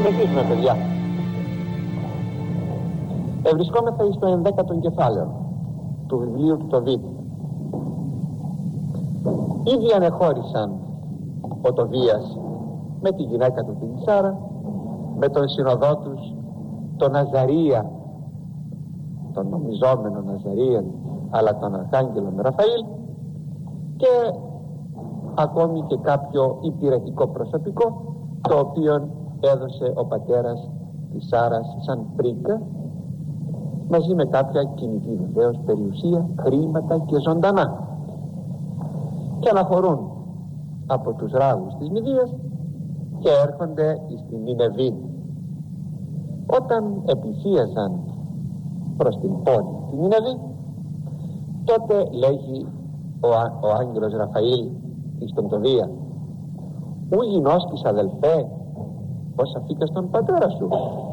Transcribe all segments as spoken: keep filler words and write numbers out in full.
Συνεχίζουμε, παιδιά. Ευρισκόμεθα στο ενδέκατο κεφάλαιο του βιβλίου του Τοβίτ. Ήδη ανεχώρησαν ο Τοβίας με τη γυναίκα του την Σάρα, με τον συνοδό τους, τον Αζαρία, τον νομιζόμενο Αζαρία, αλλά τον Αρχάγγελο Ραφαήλ, και ακόμη και κάποιο υπηρετικό προσωπικό, το οποίο έδωσε ο πατέρας της Σάρας σαν πρίκα, μαζί με κάποια κινητή βεβαίως περιουσία, χρήματα και ζωντανά, και αναχωρούν από τους ράγους της Μηδίας και έρχονται στην Νινεβή. Όταν επλησίασαν προς την πόλη τη Νινεβή, τότε λέγει ο, ο άγγελος Ραφαήλ εις τον Τοβία: «Ου γινώσκεις, αδελφέ, πως αφήκες τον πατέρα σου?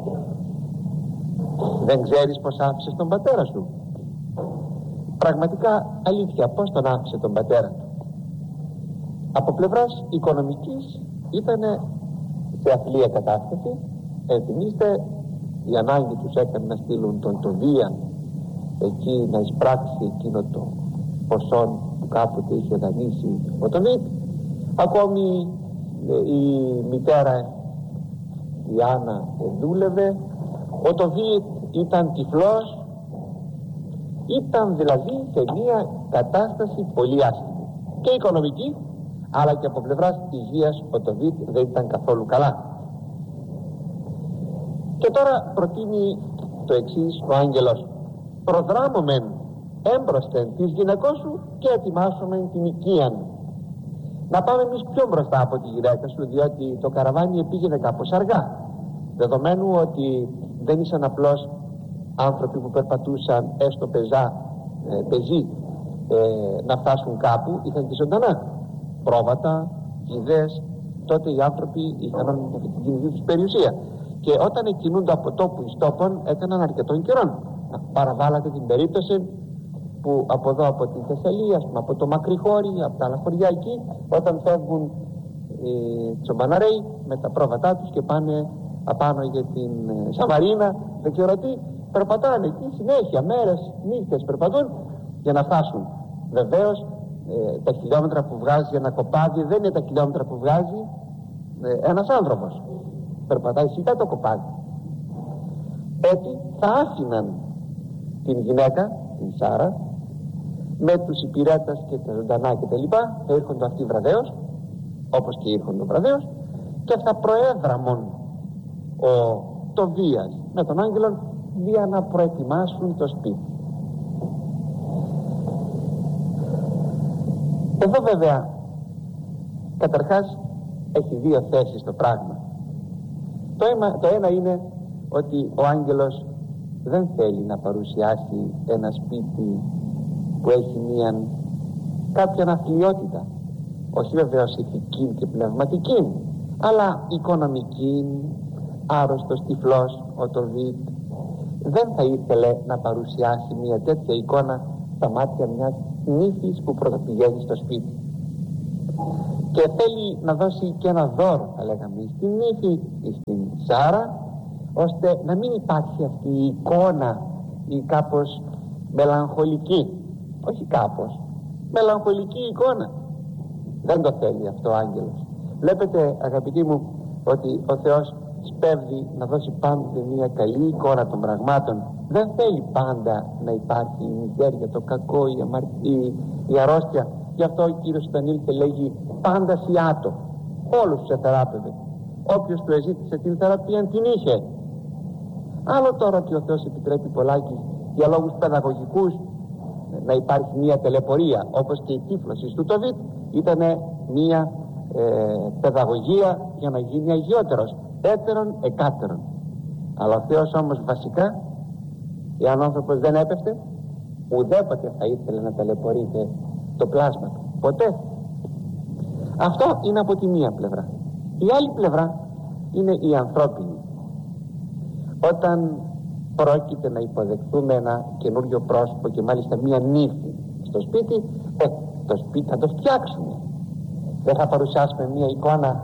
Δεν ξέρεις πως άφησες τον πατέρα σου?» Πραγματικά, αλήθεια, πως τον άφησε τον πατέρα του? Από πλευράς οικονομικής ήταν σε αθλία κατάσταση. Ενθυμίστε, η ανάγκη τους έκανε να στείλουν τον Τοβία εκεί να εισπράξει εκείνο το ποσό που κάποτε είχε δανείσει ο Τοβίτ. Ακόμη η μητέρα η Άννα δούλευε. Ο Τοβίτ ήταν τυφλός. Ήταν δηλαδή σε μια κατάσταση πολύ άσχημη και οικονομική, αλλά και από πλευράς υγείας ο Τοβίτ δεν ήταν καθόλου καλά. Και τώρα προτείνει το εξής ο άγγελος: «Προδράμωμεν έμπροσθεν της γυναικός σου και ετοιμάσομεν την οικίαν». Να πάμε εμείς πιο μπροστά από τη γυναίκα σου, διότι το καραβάνι πήγαινε κάπως αργά, δεδομένου ότι δεν ήσαν απλώς άνθρωποι που περπατούσαν έστω πεζά, ε, πεζοί, ε, να φτάσουν κάπου. Είχαν και ζωντανά πρόβατα, γιδές. Τότε οι άνθρωποι είχαν αυτή την κοινή τους περιουσία, και όταν κινούνται από τόπου εις τόπον έκαναν αρκετών καιρών. Παραβάλατε την περίπτωση που από εδώ, από την Θεσσαλία, από το Μακρυχώρι, από τα άλλα χωριά εκεί, όταν φεύγουν οι τσομπαναρέοι με τα πρόβατά τους και πάνε απάνω για την ε, Σαμαρίνα, δεν ξέρω τι, περπατάνε εκεί συνέχεια, μέρες, νύχτες περπατούν για να φτάσουν. Βεβαίως ε, τα χιλιόμετρα που βγάζει ένα κοπάδι δεν είναι τα χιλιόμετρα που βγάζει ε, ένας άνθρωπος. Περπατάει σιγά το κοπάδι. Έτσι θα άφηναν την γυναίκα, την Σάρα, με τους υπηρέτες και τα ζωντανά και τα λοιπά. Θα ήρχονται αυτοί βραδέως, όπως και ήρχονται βραδέως, και θα προέδραμον ο Τοβίας με τον άγγελον για να προετοιμάσουν το σπίτι. Εδώ βέβαια καταρχάς έχει δύο θέσεις το πράγμα. Το ένα, το ένα είναι ότι ο άγγελος δεν θέλει να παρουσιάσει ένα σπίτι που έχει μια κάποια αθλιότητα, όχι βεβαίως ηθική και πνευματική, αλλά οικονομική. Άρρωστος, τυφλός ο Τοβίτ δεν θα ήθελε να παρουσιάσει μια τέτοια εικόνα στα μάτια μιας νύφης που πρωτοπηγαίνει στο σπίτι, και θέλει να δώσει και ένα δώρο, θα λέγαμε, στην νύφη ή στην Σάρα, ώστε να μην υπάρχει αυτή η εικόνα η κάπως μελαγχολική, όχι κάπως μελαγχολική εικόνα. Δεν το θέλει αυτό ο άγγελος. Βλέπετε, αγαπητοί μου, ότι ο Θεός σπέβδει να δώσει πάντοτε μια καλή εικόνα των πραγμάτων. Δεν θέλει πάντα να υπάρχει η μιζέρια, το κακό, η, αμαρ... η... η αρρώστια. Γι' αυτό ο Κύριος όταν ήρθε λέγει πάντα σιάτο, όλους τους εθεράπευε. Όποιος του εζήτησε την θεραπεία την είχε. Άλλο τώρα ότι ο Θεός επιτρέπει πολλάκι για λόγους παιδαγωγικούς να υπάρχει μια τελεπορία, όπως και η τύφλωση του Τοβίτ ήταν μια ε, παιδαγωγία για να γίνει αγιότερος, έτερον εκάτερον. Αλλά ο Θεός όμως βασικά, εάν ο άνθρωπος δεν έπεφτε, ουδέποτε θα ήθελε να ταλαιπωρείται το πλάσμα του, ποτέ. Αυτό είναι από τη μία πλευρά. Η άλλη πλευρά είναι η ανθρώπινη. Όταν πρόκειται να υποδεχθούμε ένα καινούριο πρόσωπο και μάλιστα μία νύφη στο σπίτι, ε, το σπίτι θα το φτιάξουμε. Δεν θα παρουσιάσουμε μία εικόνα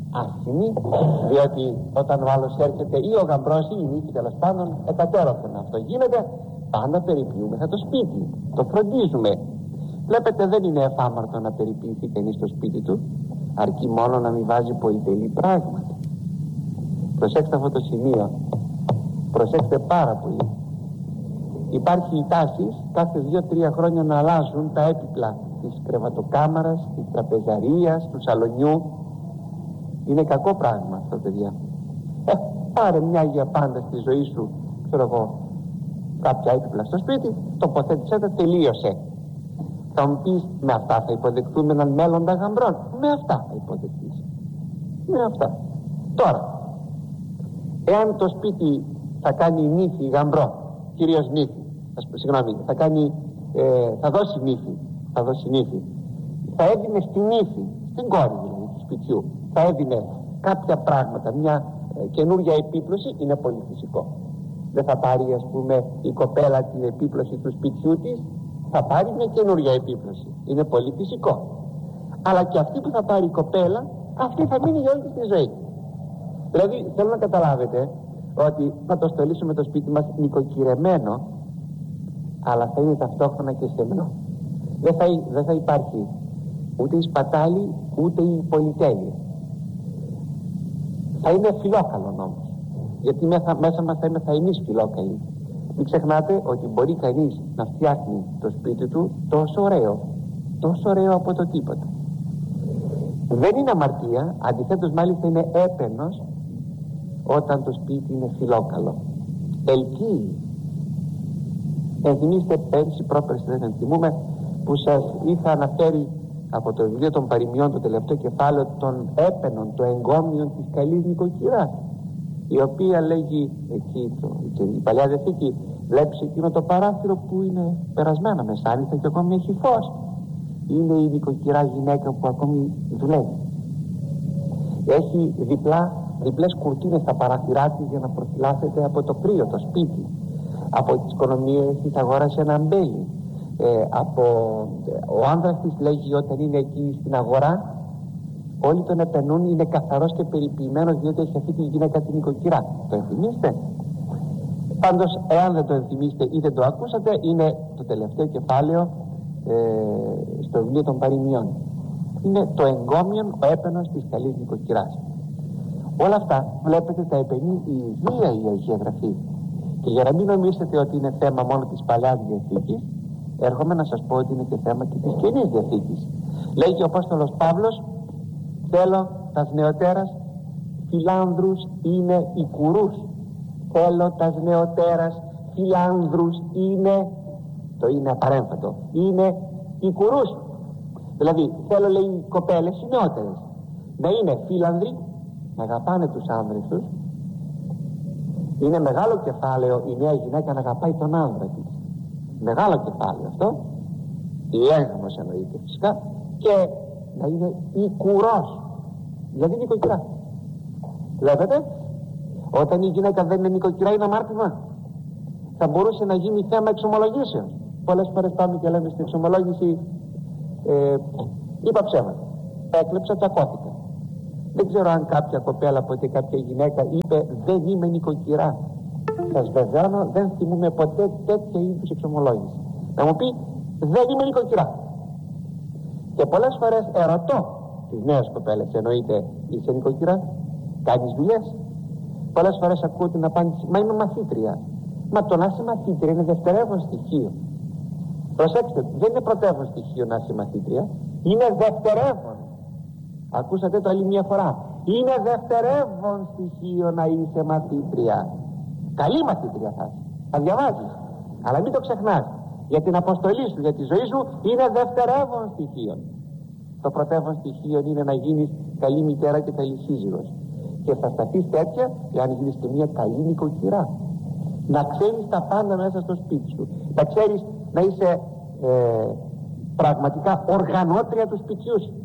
άσχημη, διότι όταν ο άλλος έρχεται ή ο γαμπρός ή η νύφη, τέλος πάντων, εκατέρωθεν αυτό γίνεται, πάντα περιποιούμεθα το σπίτι, το φροντίζουμε. Βλέπετε, δεν είναι εφάμαρτο να περιποιηθεί κανείς στο σπίτι του, αρκεί μόνο να μην βάζει πολυτελή πράγματα. Προσέξτε αυτό το σημείο, προσέξτε πάρα πολύ. Υπάρχει η τάση κάθε δύο-τρία χρόνια να αλλάζουν τα έπιπλα της κρεβατοκάμαρας, της τραπεζαρίας, του σαλονιού. Είναι κακό πράγμα αυτό, παιδιά. Ε, πάρε μια για πάντα στη ζωή σου, ξέρω εγώ, κάποια έπιπλα στο σπίτι, τοποθέτησέ τα, τελείωσε. Θα μου πεις, με αυτά θα υποδεχθούμε έναν μέλλοντα γαμπρόν? Με αυτά θα υποδεχθείς. Με αυτά. Τώρα, εάν το σπίτι θα κάνει νύφη γαμπρό, κυρίως νύφη, συγγνώμη, θα κάνει, ε, θα δώσει νύφη, θα δώσει νύφη, θα έδινε στη νύφη, στην κόρη δηλαδή του σπιτιού, θα έδινε κάποια πράγματα, μια ε, καινούργια επίπλωση, είναι πολύ φυσικό. Δεν θα πάρει, ας πούμε, η κοπέλα την επίπλωση του σπιτιού της, θα πάρει μια καινούργια επίπλωση, είναι πολύ φυσικό. Αλλά και αυτή που θα πάρει η κοπέλα, αυτή θα μείνει για όλη της τη ζωή. Δηλαδή θέλω να καταλάβετε ότι θα το στολίσουμε το σπίτι μας νοικοκυρεμένο, αλλά θα είναι ταυτόχρονα και σεμνό. Δεν θα, δεν θα υπάρχει ούτε η σπατάλη ούτε η πολυτέλεια. Θα είναι φιλόκαλο όμως, γιατί μέσα, μέσα μας θα είμαστε εμείς φιλόκαλοι. Μην ξεχνάτε ότι μπορεί κανείς να φτιάχνει το σπίτι του τόσο ωραίο, τόσο ωραίο από το τίποτα. Δεν είναι αμαρτία, αντιθέτως μάλιστα είναι έπαινος όταν το σπίτι είναι φιλόκαλο. Ελκύει. Ενθυμίστε πέρσι, πρόπερσι, δεν ενθυμούμε, που σας είχα αναφέρει από το βιβλίο των παροιμιών, το τελευταίο κεφάλαιο, των έπαινων, των εγκόμιων της καλής νοικοκυράς, η οποία λέγει εκεί το, και η Παλιά Διαθήκη, βλέπεις εκείνο το παράθυρο που είναι περασμένο μεσάνυχτα και ακόμη έχει φως. Είναι η νοικοκυρά γυναίκα που ακόμη δουλεύει. Έχει διπλά, διπλές κουρτίνες στα παράθυρά της για να προφυλάσσεται από το κρύο, το σπίτι. Από τις οικονομίες της αγοράσει ένα αμπέλι. Ε, από, ο άνδρας της λέγει όταν είναι εκεί στην αγορά, όλοι τον επενούν, είναι καθαρός και περιποιημένος διότι έχει αυτή τη γυναίκα την νοικοκυρά. Το ενθυμίστε? Πάντως, εάν δεν το ενθυμίστε ή δεν το ακούσατε, είναι το τελευταίο κεφάλαιο ε, στο βιβλίο των παροιμιών. Είναι το εγκόμιον, ο έπαινος της καλής νοικοκυράς. Όλα αυτά βλέπετε τα επενεί η ίδια η Αγία Γραφή. Και για να μην νομίσετε ότι είναι θέμα μόνο της Παλαιάς Διαθήκης, έρχομαι να σας πω ότι είναι και θέμα και της Καινής Διαθήκης. Λέγει ο Απόστολος Παύλος, θέλω τας νεωτέρας φιλάνδρους είναι οικουρούς. Θέλω τας νεωτέρας φιλάνδρους είναι, το είναι απαρέμφατο, είναι οικουρούς. Δηλαδή θέλω, λέει, οι κοπέλες, οι νεότερες, να είναι φίλανδροι, να αγαπάνε τους άνδρες τους. Είναι μεγάλο κεφάλαιο η νέα γυναίκα να αγαπάει τον άνδρα της. Μεγάλο κεφάλαιο αυτό. Η έγχαμος εννοείται φυσικά. Και να είναι οικουρός, δηλαδή νοικοκυρά. Βλέπετε, όταν η γυναίκα δεν είναι νοικοκυρά είναι αμάρτημα. Θα μπορούσε να γίνει θέμα εξομολογήσεως. Πολλές φορές πάμε και λέμε στην εξομολόγηση, ε, είπα ψέματα, έκλεψα, τσακώθηκα. Δεν ξέρω αν κάποια κοπέλα ποτέ, κάποια γυναίκα είπε δεν είμαι νοικοκυρά. Σας βεβαιώνω, δεν θυμούμε ποτέ τέτοια είδους εξομολόγηση. Να μου πει δεν είμαι νοικοκυρά. Και πολλές φορές ερωτώ τις νέες κοπέλες, εννοείται, είσαι νοικοκυρά, κάνεις δουλειές? Πολλές φορές ακούω την απάντηση, μα είμαι μαθήτρια. Μα το να είσαι μαθήτρια είναι δευτερεύον στοιχείο. Προσέξτε, δεν είναι πρωτεύον στοιχείο να είσαι μαθήτρια, είναι δευτερεύον. Ακούσατε το άλλη μια φορά. Είναι δευτερεύον στοιχείο να είσαι μαθήτρια. Καλή μαθήτρια θα είσαι, θα διαβάζεις, αλλά μην το ξεχνάς. Για την αποστολή σου, για τη ζωή σου, είναι δευτερεύον στοιχείο. Το πρωτεύον στοιχείο είναι να γίνεις καλή μητέρα και καλή σύζυγος. Και θα σταθείς τέτοια εάν γίνεις και μια καλή νοικοκυρά. Να ξέρεις τα πάντα μέσα στο σπίτι σου. Να ξέρεις να είσαι ε, πραγματικά οργανώτρια του σπιτιού σου.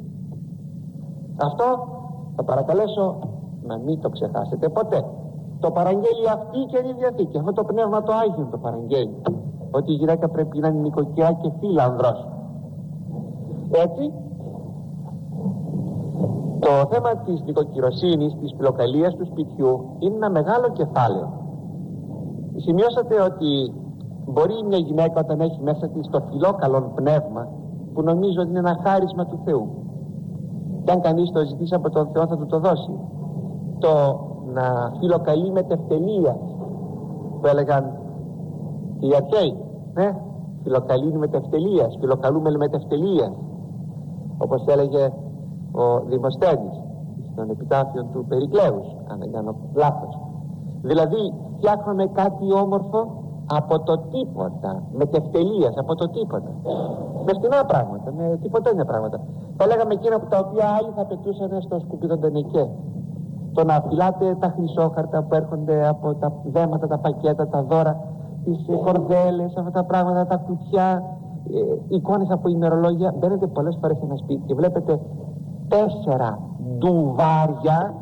Αυτό θα παρακαλέσω να μην το ξεχάσετε ποτέ. Το παραγγέλει αυτή η Καινή Διαθήκη. Αυτό το πνεύμα το Άγιο το παραγγέλει. Ότι η γυναίκα πρέπει να είναι νοικοκυρά και φίλανδρος. Έτσι, Το θέμα της νοικοκυροσύνης, της φιλοκαλίας του σπιτιού είναι ένα μεγάλο κεφάλαιο. Σημειώσατε ότι μπορεί μια γυναίκα, όταν έχει μέσα της το φιλόκαλον πνεύμα, που νομίζω ότι είναι ένα χάρισμα του Θεού, και αν κανείς το ζητήσει από τον Θεό θα του το δώσει, το να φιλοκαλεί με τευτελεία, που έλεγαν οι αρχαίοι, ναι, φιλοκαλεί με τευτελείας, φιλοκαλούμε με τευτελείας, όπως έλεγε ο Δημοσθένης στον επιτάφιο του Περικλέους, αν δεν κάνω λάθος. Δηλαδή φτιάχνουμε κάτι όμορφο από το τίποτα, με τευτελείας, από το τίποτα, με φτηνά πράγματα, με τυποτένια πράγματα. Θα λέγαμε εκείνα που τα οποία άλλοι θα πετούσαν στο σκουπιδοντενεκέ. Το να φυλάτε τα χρυσόχαρτα που έρχονται από τα δέματα, τα πακέτα, τα δώρα, τις κορδέλες, αυτά τα πράγματα, τα κουτιά, ε, εικόνες από ημερολόγια. Μπαίνετε πολλές φορές σε ένα σπίτι και βλέπετε τέσσερα ντουβάρια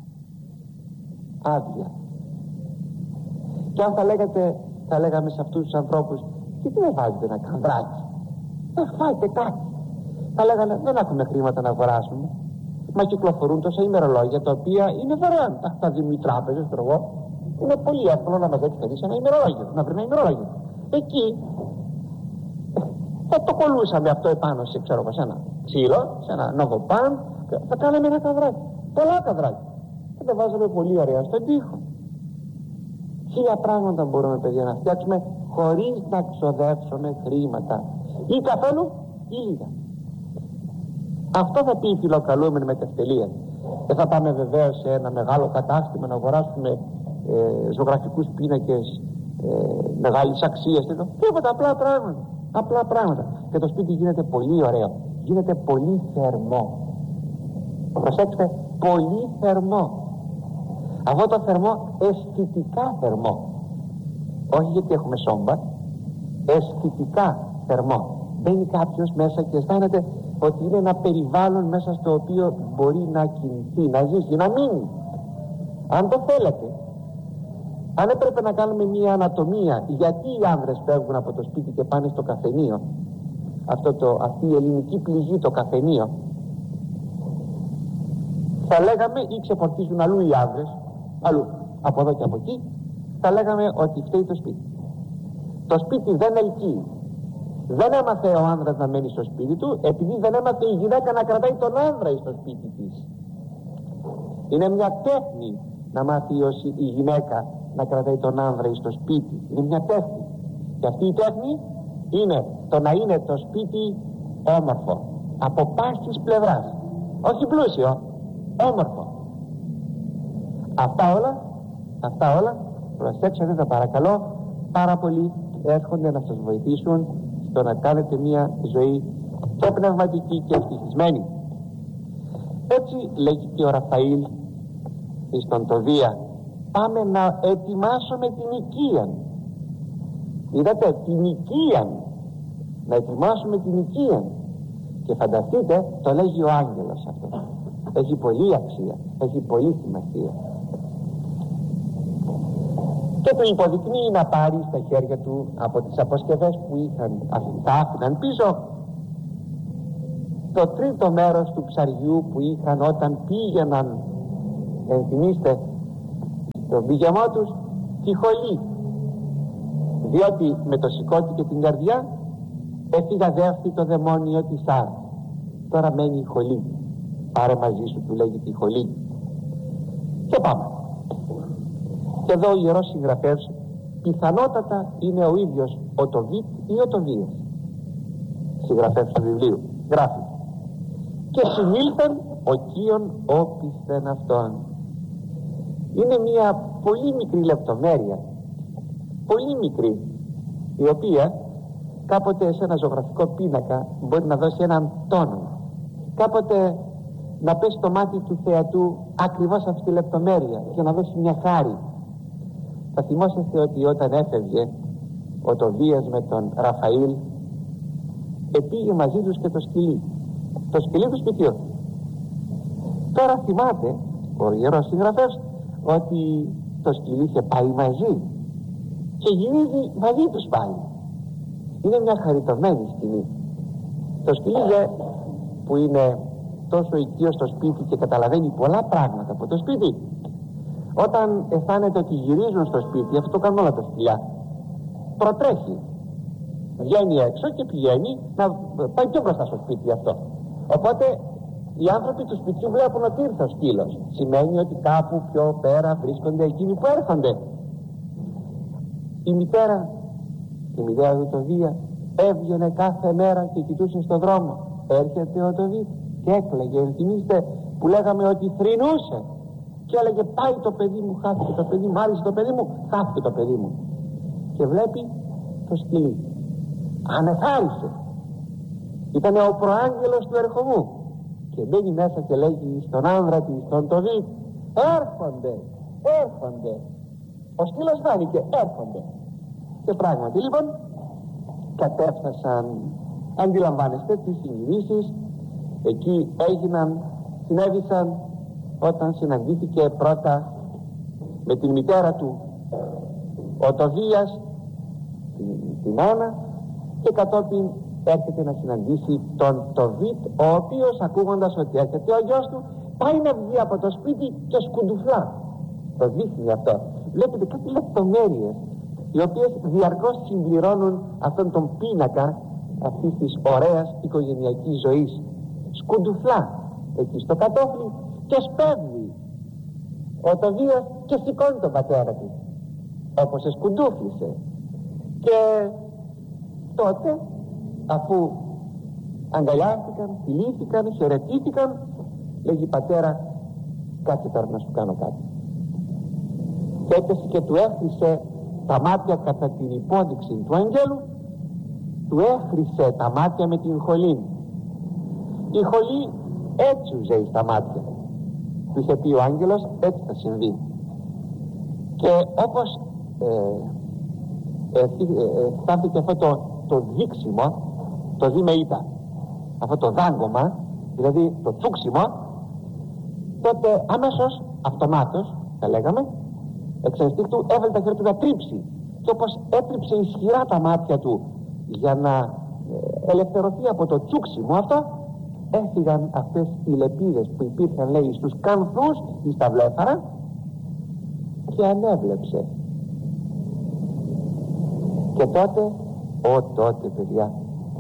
άδεια. Και αν θα λέγατε, θα λέγαμε σε αυτούς τους ανθρώπους, γιατί δεν βάζετε ένα κανδράκι, να φάετε κάτι. Θα λέγανε, δεν έχουμε χρήματα να αγοράσουμε. Μα κυκλοφορούν τόσα ημερολόγια τα οποία είναι δωρεάν. Τα, τα δίνουν οι τράπεζες, ξέρω εγώ. Είναι πολύ εύκολο να μαζέψει κανείς ένα ημερολόγιο, να βρει ένα ημερολόγιο. Εκεί θα το κολλούσαμε αυτό επάνω σε, ξέρω εγώ, σε ένα ξύλο, σε ένα νογοπάν, θα κάναμε ένα καδράκι. Πολλά καδράκια. Θα τα βάζαμε πολύ ωραία στον τοίχο. Χίλια πράγματα μπορούμε, παιδιά, να φτιάξουμε χωρίς να ξοδέψουμε χρήματα. Ή καθόλου ή λίγα. Αυτό θα πει οι φιλοκαλούμενοι με τευτελεία. Δεν θα πάμε βεβαίως σε ένα μεγάλο κατάστημα να αγοράσουμε ε, ζωγραφικούς πίνακες ε, μεγάλης αξίας. Τίποτα, απλά πράγματα. Απλά πράγματα. Και το σπίτι γίνεται πολύ ωραίο. Γίνεται πολύ θερμό. Προσέξτε, πολύ θερμό. Αυτό το θερμό, αισθητικά θερμό. Όχι γιατί έχουμε σόμπα. Αισθητικά θερμό. Μπαίνει κάποιος μέσα και αισθάνεται ότι είναι ένα περιβάλλον μέσα στο οποίο μπορεί να κινηθεί, να ζήσει, να μείνει. Αν το θέλετε, αν έπρεπε να κάνουμε μια ανατομία γιατί οι άνδρες φεύγουν από το σπίτι και πάνε στο καφενείο, αυτό το, αυτή η ελληνική πληγή, το καφενείο, θα λέγαμε, ή ξεπορτίζουν αλλού οι άνδρες, αλλού, από εδώ και από εκεί, θα λέγαμε ότι φταίει το σπίτι. Το σπίτι δεν ελκύει. Δεν έμαθε ο άνδρας να μένει στο σπίτι του, επειδή δεν έμαθε η γυναίκα να κρατάει τον άνδρα στο σπίτι της. Είναι μια τέχνη να μάθει η γυναίκα να κρατάει τον άνδρα στο σπίτι. Είναι μια τέχνη. Και αυτή η τέχνη είναι το να είναι το σπίτι όμορφο. Από πάσης πλευράς. Όχι πλούσιο, όμορφο. Αυτά όλα, αυτά όλα, προσέξτε τα παρακαλώ, πάρα πολύ έρχονται να σας βοηθήσουν στο να κάνετε μια ζωή και πνευματική και ευτυχισμένη. Έτσι λέγει και ο Ραφαήλ στον Τοβία, πάμε να ετοιμάσουμε την οικία. Είδατε, την οικία, να ετοιμάσουμε την οικία. Και φανταστείτε, το λέγει ο άγγελος αυτό. Έχει πολύ αξία, έχει πολύ σημασία. Και του υποδεικνύει να πάρει στα χέρια του από τις αποσκευές που είχαν, τα άφηναν πίσω, το τρίτο μέρος του ψαριού που είχαν όταν πήγαιναν, ενθυμίστε, στον πηγεμό τους, τη χολή. Διότι με το σηκώτη και την καρδιά εφηγαδεύθη το δαιμόνιο της Άρα. Τώρα μένει η χολή. Πάρε μαζί σου, του λέγει, τη χολή. Και πάμε. Και εδώ ο Ιερός Συγγραφέας πιθανότατα είναι ο ίδιος ο Τοβίτ ή ο Τοβίας, συγγραφέας του βιβλίου. Γράφει, και συνήλθεν ο Κίον όπισθεν αυτόν. Είναι μια πολύ μικρή λεπτομέρεια, πολύ μικρή, η οποία κάποτε σε ένα ζωγραφικό πίνακα μπορεί να δώσει έναν τόνο, κάποτε να πέσει το μάτι του θεατού ακριβώς αυτή τη λεπτομέρεια και να δώσει μια χάρη. Θα θυμόσαστε ότι όταν έφευγε ο Τοβίας με τον Ραφαήλ, επήγε μαζί τους και το σκυλί, το σκυλί του σπιτιού. Τώρα θυμάται ο Ιερός Συγγραφέας ότι το σκυλί είχε πάει μαζί και γυρίζει μαζί τους πάλι. Είναι μια χαριτωμένη σκηνή. Το σκυλί δε, που είναι τόσο οικείο στο σπίτι και καταλαβαίνει πολλά πράγματα από το σπίτι, όταν αισθάνεται ότι γυρίζουν στο σπίτι, αυτό το κάνουν όλα τα σκυλιά, προτρέχει, βγαίνει έξω και πηγαίνει να πάει πιο μπροστά στο σπίτι αυτό. Οπότε οι άνθρωποι του σπιτιού βλέπουν ότι ήρθε ο σκύλος, σημαίνει ότι κάπου πιο πέρα βρίσκονται εκείνοι που έρχονται. Η μητέρα, η μητέρα του το Δία, έβγαινε κάθε μέρα και κοιτούσε στον δρόμο, έρχεται ο Τοβίτ και έκλαιγε. Ενθυμίστε που λέγαμε ότι θρηνούσε και έλεγε πάει το παιδί μου, χάθηκε το παιδί μου, άρεσε το παιδί μου, χάθηκε το παιδί μου. Και βλέπει το σκυλί, ανεθάρισε, ήταν ο προάγγελος του ερχομού, και μπαίνει μέσα και λέγει στον άνδρα της, στον Τοβίτ, έρχονται, έρχονται. Ο σκύλος φάνηκε, έρχονται. Και πράγματι λοιπόν κατέφτασαν, αντιλαμβάνεστε τις συνειδήσεις, εκεί έγιναν, συνέβησαν όταν συναντήθηκε πρώτα με την μητέρα του ο Τοβίας, την, την Άννα, και κατόπιν έρχεται να συναντήσει τον Τοβίτ, ο οποίος ακούγοντας ότι έρχεται ο γιος του πάει να βγει από το σπίτι και σκουντουφλά. Το δείχνει αυτό. Βλέπετε κάτι λεπτομέρειες οι οποίες διαρκώς συμπληρώνουν αυτόν τον πίνακα αυτής της ωραίας οικογενειακής ζωής. Σκουντουφλά εκεί στο κατόφλι και σπέβδει ο Τοβίας και σηκώνει τον πατέρα του όπως σκουντούφλησε. Και τότε, αφού αγκαλιάστηκαν, φιλήθηκαν, χαιρετήθηκαν, λέγει πατέρα, κάτσε τώρα να σου κάνω κάτι. Και έπεσε και του έχρισε τα μάτια κατά την υπόδειξη του αγγέλου, του έχρισε τα μάτια με την χολή. Η χολή έτσουζε στα μάτια. Του είχε πει ο άγγελος, έτσι θα συμβεί. Και όπως ε, ε, ε, φτάθηκε αυτό το, το δείξιμο, το δι με ήττα, αυτό το δάγκωμα, δηλαδή το τσούξιμο, τότε αμέσως αυτομάτως, θα λέγαμε, εξ ενστίκτου έβαλε τα χέρια του να τρίψει. Και όπως έτριψε ισχυρά τα μάτια του για να ελευθερωθεί από το τσούξιμο αυτό, έφυγαν αυτές οι λεπίδες που υπήρχαν, λέει, στους κανθούς ή στα βλέφαρα, και ανέβλεψε. Και τότε, ο τότε παιδιά,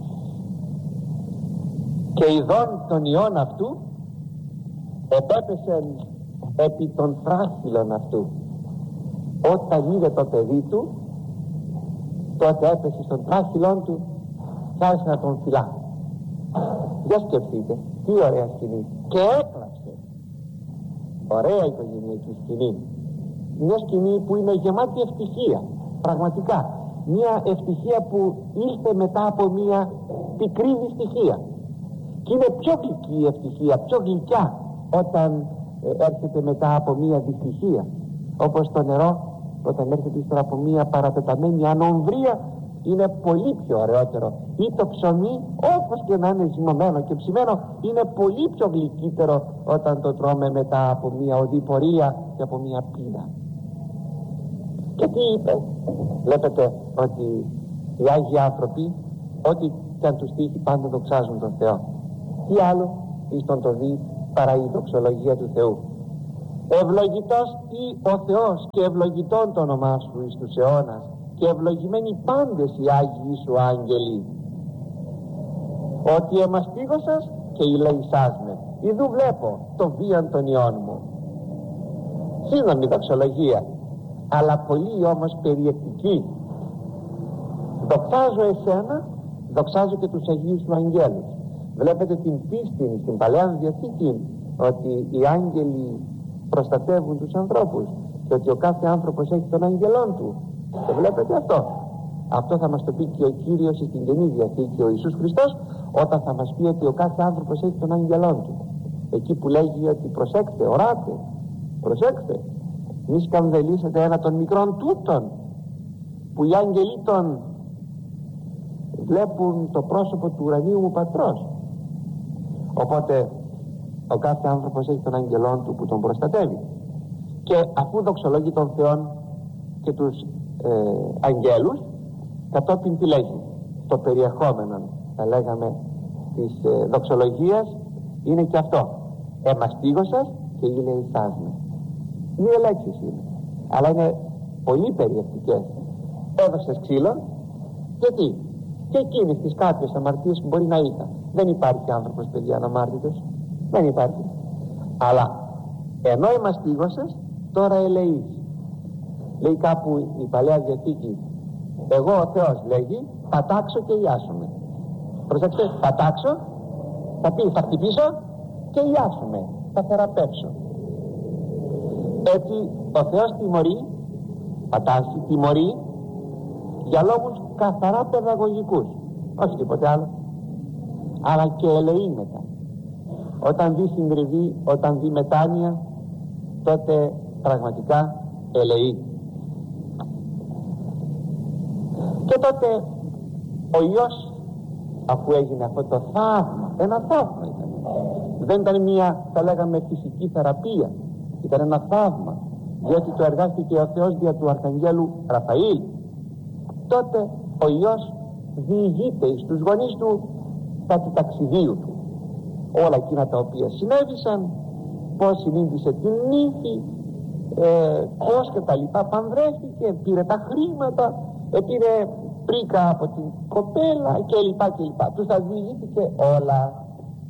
και ειδών των ιών αυτού επέπεσεν επί των θράσιλων αυτού. Όταν είδε το παιδί του, τότε έπεσε στον τράχυλόν του και άρχισε να τον φυλά. Για σκεφτείτε, τι ωραία σκηνή. Και έκλαψε. Ωραία οικογενειακή σκηνή. Μια σκηνή που είναι γεμάτη ευτυχία. Πραγματικά. Μια ευτυχία που ήρθε μετά από μια πικρή δυστυχία. Και είναι πιο γλυκή η ευτυχία, πιο γλυκιά όταν ε, έρχεται μετά από μια δυστυχία. Όπως το νερό όταν έρχεται ύστερα από μια παρατεταμένη ανομβρία, είναι πολύ πιο ωραιότερο. Ή το ψωμί, όπως και να είναι ζυμωμένο και ψημένο, είναι πολύ πιο γλυκύτερο όταν το τρώμε μετά από μια οδηπορία και από μια πείνα. Και τι είπε? Βλέπετε ότι οι Άγιοι άνθρωποι, ό,τι και αν τους τύχει, πάντα δοξάζουν τον Θεό. Τι άλλο εις τον το δει παρά η δοξολογία του Θεού. Ευλογητός ή ο Θεός και ευλογητών το όνομά σου εις τους αιώνας, και ευλογημένοι πάντες οι Άγιοι σου άγγελοι. Ότι εμαστίγωσας και ηλεησάς με. Ιδού βλέπω το βίαν των ιών μου. Σύντομη δοξολογία, αλλά πολύ όμως περιεκτική. Δοξάζω εσένα, δοξάζω και τους Αγίους σου αγγέλους. Βλέπετε την πίστη στην Παλαιά Διαθήκη ότι οι άγγελοι προστατεύουν τους ανθρώπους και ότι ο κάθε άνθρωπος έχει τον αγγελόν του. Το βλέπετε αυτό? Αυτό θα μας το πει και ο Κύριος στην Καινή Διαθήκη, ο Ιησούς Χριστός, όταν θα μας πει ότι ο κάθε άνθρωπος έχει τον αγγελόν του. Εκεί που λέγει ότι προσέξτε, οράτε, προσέξτε, μη σκανδαλίσετε ένα των μικρών τούτων, που οι άγγελοι των βλέπουν το πρόσωπο του ουρανίου μου πατρός. Οπότε ο κάθε άνθρωπος έχει τον αγγελόν του που τον προστατεύει. Και αφού δοξολόγει τον Θεόν και τους ε, αγγέλους, κατόπιν τι λέγει? Το περιεχόμενο, θα λέγαμε, της ε, δοξολογίας είναι και αυτό. Εμαστίγωσας και ηλεησάς με. Δύο λέξεις είναι, αλλά είναι πολύ περιεκτικές. Έδωσες ξύλο, γιατί και εκείνες τις κάποιες αμαρτίες που μπορεί να είχα. Δεν υπάρχει άνθρωπος, παιδιά, αναμάρτητος. Δεν υπάρχει. Αλλά ενώ εμαστίγωσες, τώρα ελεείς. Λέει κάπου η Παλαιά Διαθήκη, εγώ ο Θεός, λέγει, πατάξω και ιάσουμε. Προσέξτε, πατάξω, θα πει θα χτυπήσω και ιάσουμε, θα θεραπεύσω. Έτσι ο Θεός τιμωρεί, πατάσει, τιμωρεί για λόγους καθαρά παιδαγωγικούς, όχι τίποτε άλλο, αλλά και ελεεί μετά. Όταν δει συντριβή, όταν δει μετάνοια, τότε πραγματικά ελεεί. Και τότε ο Υιός, αφού έγινε αυτό το θαύμα, ένα θαύμα ήταν, δεν ήταν μια, θα λέγαμε, φυσική θεραπεία, ήταν ένα θαύμα, διότι το εργάστηκε ο Θεός δια του Αρχαγγέλου Ραφαήλ, τότε ο Υιός διηγείται στους γονείς του τα του ταξιδίου του, όλα εκείνα τα οποία συνέβησαν, πως συνήντησε την νύφη, ε, πως και τα λοιπά, πανδρεύτηκε, πήρε τα χρήματα, ε, πήρε πρίκα από την κοπέλα και λοιπά και λοιπά. Τους τα διηγήθηκε όλα.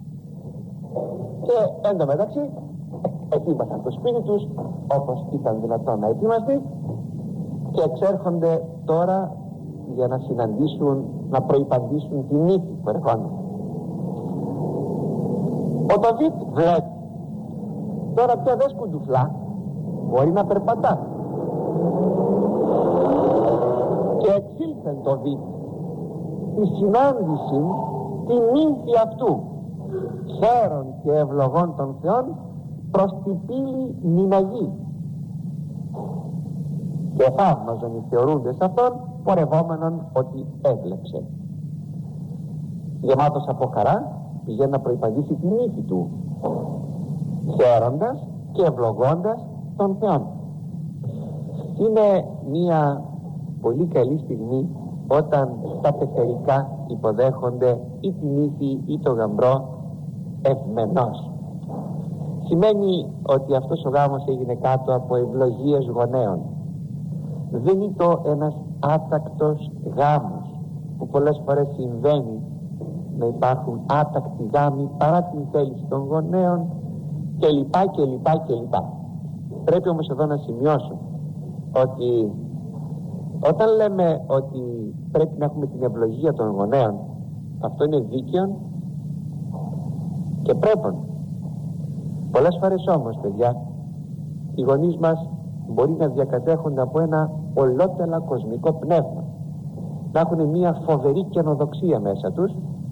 Και εν τω μεταξύ ετοίμασαν το σπίτι τους όπως ήταν δυνατόν να ετοιμαστεί και εξέρχονται τώρα για να συναντήσουν, να προϋπαντήσουν την νύφη που ερχόταν. Ο Δαβίδ βλέπει τώρα πια δεν σκουντουφλά, μπορεί να περπατά, και εξήλθεν το Δαβίδ τη συνάντηση την νύμφη αυτού, χαίρον και ευλογών των Θεών, προς την πύλη Νιναγή, και θαύμαζον οι θεωρούντες αυτόν, πορευόμενον ότι έβλεψε. Γεμάτος από χαρά πηγαίνει να προϋπαντήσει την νύφη του, χαίροντας και ευλογώντας τον Θεόν. Είναι μια πολύ καλή στιγμή όταν τα πεθερικά υποδέχονται ή την νύφη ή το γαμπρό ευμενός. Σημαίνει ότι αυτός ο γάμος έγινε κάτω από ευλογίες γονέων. Δεν είναι το ένας άτακτος γάμος που πολλές φορές συμβαίνει να υπάρχουν άτακτοι γάμοι παρά την θέληση των γονέων και λοιπά και λοιπά και λοιπά. Πρέπει όμως εδώ να σημειώσω ότι όταν λέμε ότι πρέπει να έχουμε την ευλογία των γονέων, αυτό είναι δίκαιο και πρέπον. Πολλές φορές όμως, παιδιά, οι γονείς μας μπορεί να διακατέχονται από ένα ολότελα κοσμικό πνεύμα, να έχουν μια φοβερή καινοδοξία μέσα τους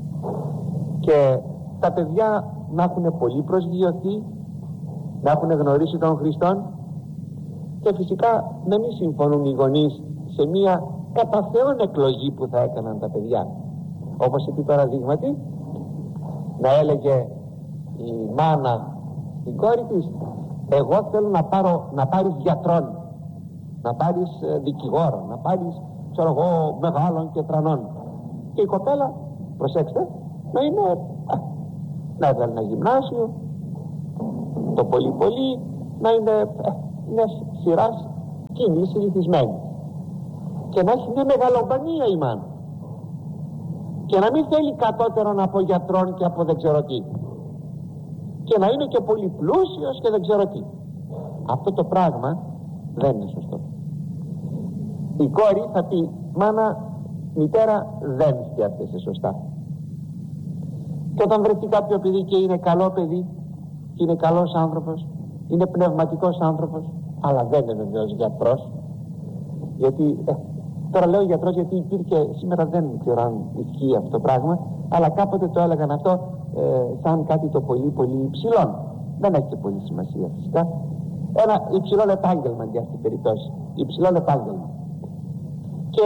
και τα παιδιά να έχουν πολύ προσγειωθεί, να έχουν γνωρίσει τον Χριστόν, και φυσικά να μην συμφωνούν οι γονείς σε μια κατά Θεόν εκλογή που θα έκαναν τα παιδιά. Όπως επί παραδείγματι να έλεγε η μάνα η κόρη της, εγώ θέλω να, πάρω, να πάρεις γιατρόν, να πάρεις ε, δικηγόρο, να πάρεις, ξέρω εγώ, μεγάλων και τρανών, και η κοπέλα, προσέξτε, να είναι α, να έβγαλε ένα γυμνάσιο, το πολύ πολύ να είναι ε, μιας σειράς κοινής συνηθισμένη, και να έχει μια μεγαλομπανία η μάνα, και να μην θέλει κατώτερον από γιατρών και από δεν ξέρω τι, και να είναι και πολύ πλούσιος και δεν ξέρω τι. Αυτό το πράγμα δεν είναι σωστό. Η κόρη θα πει, μάνα, μητέρα, δεν σκέφτεσαι σωστά. Και όταν βρεθεί κάποιο παιδί και είναι καλό παιδί, και είναι καλός άνθρωπος, είναι πνευματικός άνθρωπος, αλλά δεν είναι βεβαίως γιατρός, γιατί ε, τώρα λέω γιατρός γιατί υπήρχε, σήμερα δεν ξέρω αν ισχύει αυτό το πράγμα, αλλά κάποτε το έλεγαν αυτό ε, σαν κάτι το πολύ πολύ υψηλό. Δεν έχει και πολύ σημασία φυσικά. Ένα υψηλό επάγγελμα για αυτή την περίπτωση, υψηλό επάγγελμα, και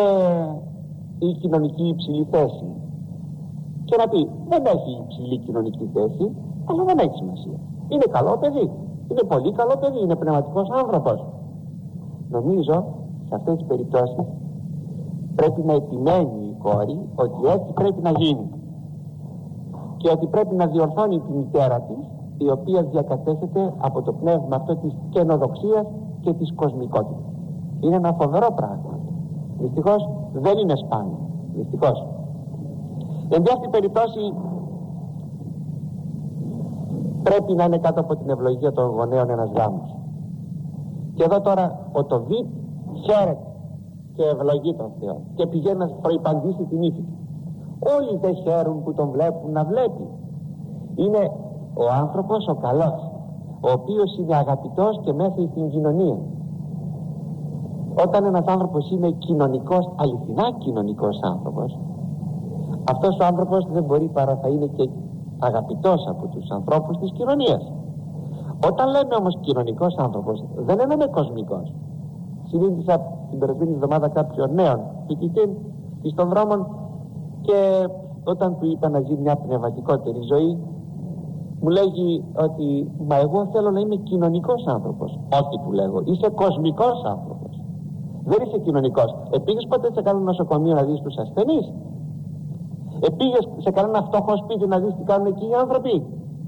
η κοινωνική υψηλή θέση, και να πει δεν έχει υψηλή κοινωνική θέση, αλλά δεν έχει σημασία, είναι καλό παιδί, είναι πολύ καλό παιδί, είναι πνευματικός άνθρωπος. Νομίζω σε αυτές τις περιπτώσεις πρέπει να επιμένει η κόρη ότι έτσι πρέπει να γίνει. και ότι πρέπει να διορθώνει τη μητέρα της, η οποία διακατέχεται από το πνεύμα αυτό της καινοδοξίας και της κοσμικότητας. Είναι ένα φοβερό πράγμα. Δυστυχώς δεν είναι σπάνιο. Δυστυχώς. Εν αυτή περιπτώσει πρέπει να είναι κάτω από την ευλογία των γονέων ένας γάμος. Και εδώ τώρα ο Τοβίτ χαίρεται και ευλογεί τον Θεό και πηγαίνει να προϋπαντήσει την ύφη του. Όλοι δεν χαίρουν που τον βλέπουν να βλέπει. Είναι ο άνθρωπος ο καλός, ο οποίος είναι αγαπητός και μέσα στην κοινωνία. Όταν ένας άνθρωπος είναι κοινωνικός, αληθινά κοινωνικός άνθρωπος, αυτός ο άνθρωπος δεν μπορεί παρά θα είναι και αγαπητός από τους ανθρώπους της κοινωνίας. Όταν λέμε όμως κοινωνικός άνθρωπος, δεν εννοούμε κοσμικός. Συνήθισα την περασμένη εβδομάδα κάποιον νέον φοιτητή στον δρόμο και όταν του είπα να ζει μια πνευματικότερη ζωή, μου λέγει ότι μα εγώ θέλω να είμαι κοινωνικός άνθρωπος. Όχι, του λέγω, είσαι κοσμικός άνθρωπος, δεν είσαι κοινωνικός. Επήγες ποτέ σε κανένα νοσοκομείο να δεις τους ασθενείς? Επήγες σε κανένα φτωχό σπίτι να δεις τι κάνουν εκεί οι άνθρωποι?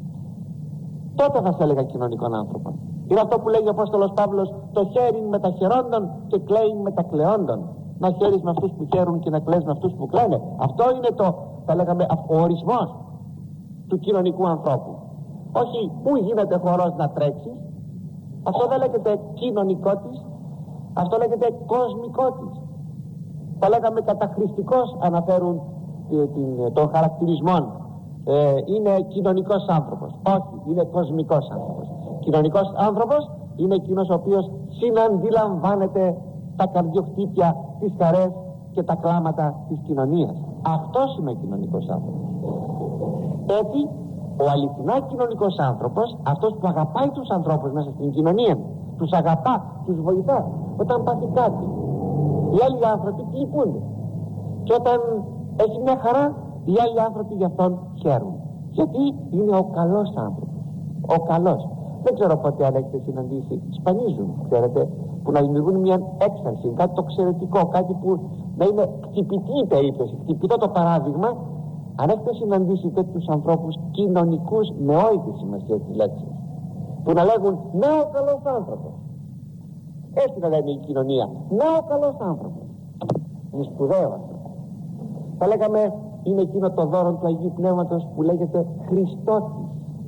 Τότε θα σε έλεγα κοινωνικών άνθρωπον. Είναι αυτό που λέγει ο Απόστολος Παύλος, το χέρι με τα χαιρόντων και κλαίει με τα κλαιόντων. Να χαίρεις με αυτούς που χαίρουν και να κλαις με αυτούς που κλαίνε. Αυτό είναι το, θα λέγαμε, ο ορισμός του κοινωνικού ανθρώπου. Όχι που γίνεται χορός να τρέξεις. Αυτό δεν λέγεται κοινωνικό της, αυτό λέγεται κοσμικό της. Θα λέγαμε καταχρηστικός αναφέρουν ε, την, των χαρακτηρισμών. Ε, είναι κοινωνικός άνθρωπος. Όχι, είναι κοσμικός άνθρωπος. Κοινωνικός άνθρωπος είναι εκείνος ο οποίος συναντιλαμβάνεται τα καρδιοχτύπια, τις χαρές και τα κλάματα της κοινωνίας. Αυτός είναι ο κοινωνικός άνθρωπος. Έτσι, ο αληθινά κοινωνικός άνθρωπος, αυτός που αγαπάει τους ανθρώπους μέσα στην κοινωνία, τους αγαπά, τους βοηθά. Όταν πάθει κάτι, οι άλλοι άνθρωποι λυπούνται. Και όταν έχει μια χαρά, οι άλλοι άνθρωποι γι' αυτόν χαίρουν. Γιατί είναι ο καλός άνθρωπος. Ο καλός. Δεν ξέρω πότε αν έχετε συναντήσει, σπανίζουν, ξέρετε, που να δημιουργούν μια έξαρση, κάτι το εξαιρετικό, κάτι που να είναι χτυπητή η περίπτωση, χτυπητό το παράδειγμα. Αν έχετε συναντήσει τέτοιους ανθρώπους κοινωνικούς με όλη τη σημασία της λέξης, που να λέγουν ναι ο καλός άνθρωπος, έτσι να λένε η κοινωνία, ναι ο καλός άνθρωπος, είναι σπουδαίο αυτό. Θα λέγαμε είναι εκείνο το δώρο του Αγίου Πνεύματος που λέγεται Χριστότης.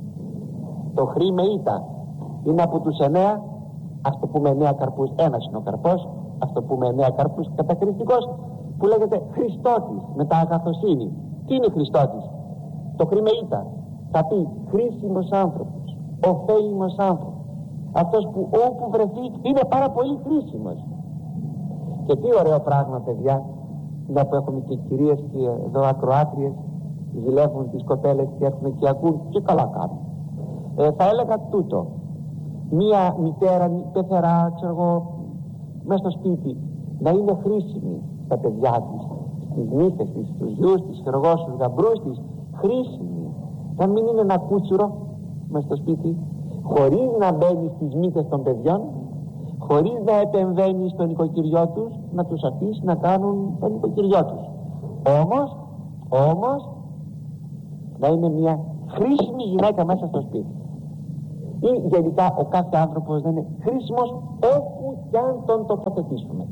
Το χρή με ήττα είναι από τους εννέα, ας το πούμε εννέα καρπούς, ένας είναι ο καρπός, ας το πούμε εννέα καρπούς κατακριστικός, που λέγεται Χριστότης μετά αγαθοσύνη. Τι είναι Χριστότης? Το χρή με ήττα θα πει χρήσιμος άνθρωπος, ωφέλιμος άνθρωπος, αυτός που όπου βρεθεί είναι πάρα πολύ χρήσιμος. Και τι ωραίο πράγμα, παιδιά, να που έχουμε και κυρίες και εδώ ακροάτριες, ζηλεύουν τις κοπέλες και έρχονται και ακούν και καλά κάνουν. Ε, θα έλεγα τούτο, μία μητέρα πεθερά, ξέρω εγώ, μέσα στο σπίτι, να είναι χρήσιμη στα παιδιά της, στις νύφες της, στους γιους της, ξέρω εγώ, στους γαμπρούς της, χρήσιμη. Να μην είναι ένα κούτσουρο μέσα στο σπίτι, χωρίς να μπαίνει στις μύτες των παιδιών, χωρίς να επεμβαίνει στο νοικοκυριό τους, να τους αφήσει να κάνουν το νοικοκυριό τους. Όμως, όμως, να είναι μια χρήσιμη γυναίκα μέσα στο σπίτι. Ή γενικά ο κάθε άνθρωπος δεν είναι χρήσιμος όπου κι αν τον τοποθετήσουμε.